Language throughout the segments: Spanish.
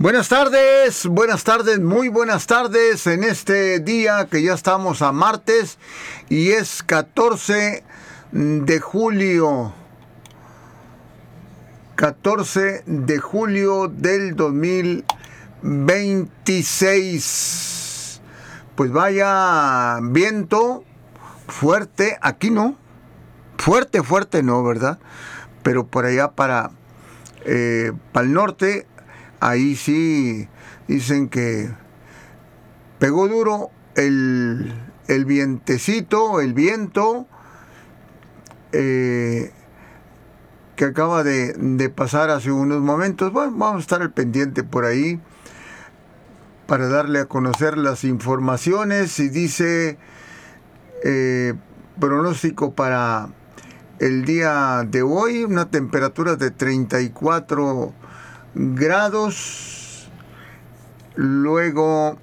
Buenas tardes, muy buenas tardes en este día que ya estamos a martes y es 14 de julio. 14 de julio del 2026. Pues vaya viento fuerte, aquí no. Fuerte no, ¿verdad? Pero por allá para el norte, ahí sí dicen que pegó duro el vientecito, el viento que acaba de pasar hace unos momentos. Bueno, vamos a estar al pendiente por ahí para darle a conocer las informaciones. Y dice pronóstico para el día de hoy, una temperatura de 34 grados. Luego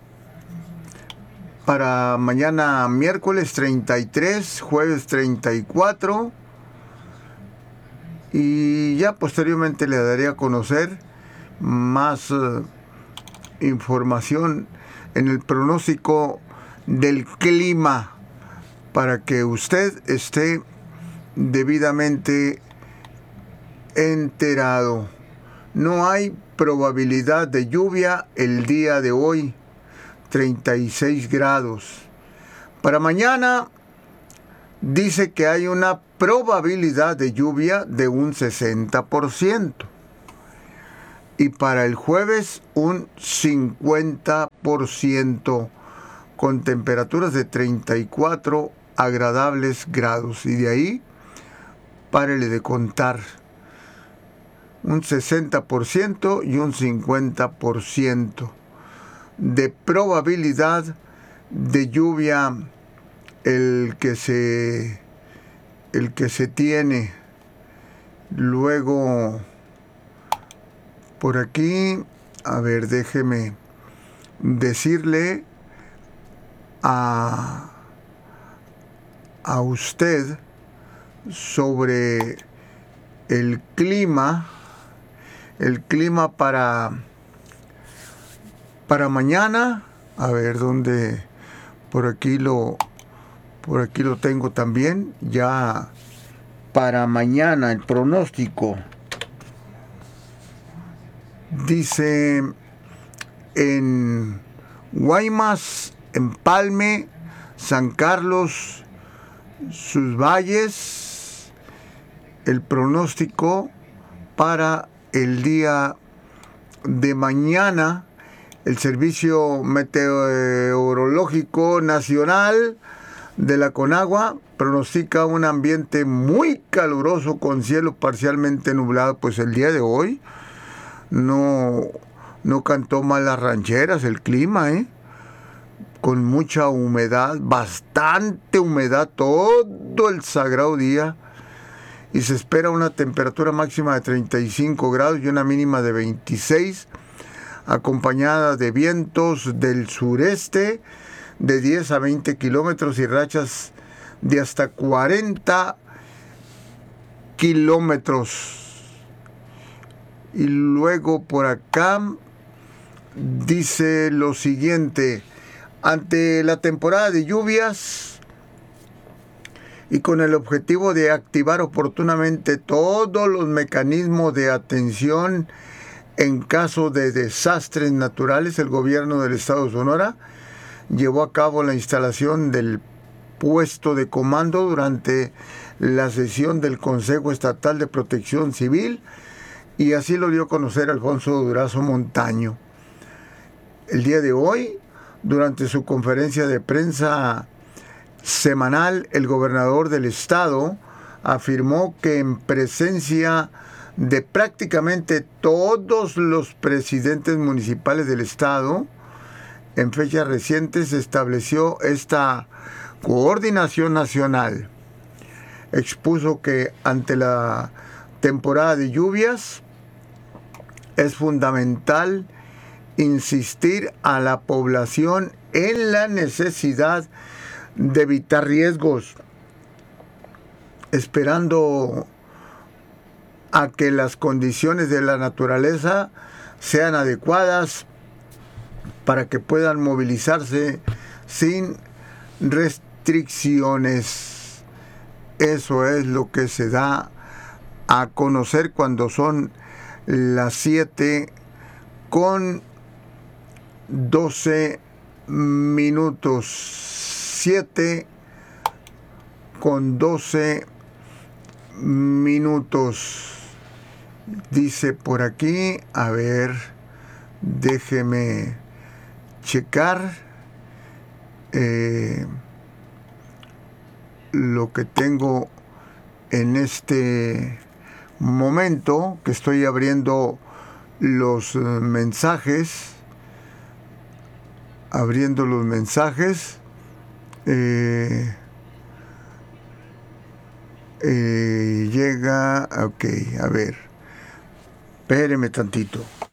para mañana miércoles 33, jueves 34. Y ya posteriormente le daré a conocer más información en el pronóstico del clima para que usted esté debidamente enterado. No hay probabilidad de lluvia el día de hoy, 36 grados. Para mañana dice que hay una probabilidad de lluvia de un 60%. Y para el jueves un 50%, con temperaturas de 34 agradables grados. Y de ahí, párele de contar. Un 60% y un 50% de probabilidad de lluvia el que se tiene. Luego por aquí, a ver, déjeme decirle a usted sobre el clima para mañana. A ver, ¿dónde? Por aquí lo tengo también, ya para mañana el pronóstico. Dice en Guaymas, Empalme, San Carlos, sus valles, el pronóstico para el día de mañana. El Servicio Meteorológico Nacional de la Conagua pronostica un ambiente muy caluroso con cielo parcialmente nublado. Pues el día de hoy no cantó mal las rancheras el clima, con mucha humedad, bastante humedad todo el sagrado día. Y se espera una temperatura máxima de 35 grados y una mínima de 26, acompañada de vientos del sureste de 10 a 20 kilómetros y rachas de hasta 40 kilómetros. Y luego por acá dice lo siguiente: ante la temporada de lluvias y con el objetivo de activar oportunamente todos los mecanismos de atención en caso de desastres naturales, el gobierno del estado de Sonora llevó a cabo la instalación del puesto de comando durante la sesión del Consejo Estatal de Protección Civil, y así lo dio a conocer Alfonso Durazo Montaño. El día de hoy, durante su conferencia de prensa semanal, el gobernador del estado afirmó que en presencia de prácticamente todos los presidentes municipales del estado, en fechas recientes se estableció esta coordinación nacional. Expuso que ante la temporada de lluvias es fundamental insistir a la población en la necesidad de evitar riesgos, esperando a que las condiciones de la naturaleza sean adecuadas para que puedan movilizarse sin restricciones. Eso es lo que se da a conocer cuando son las 7:12. 7:12. Dice por aquí, a ver, déjeme checar lo que tengo en este momento, que estoy abriendo los mensajes. Llega, ok, a ver, espéreme tantito.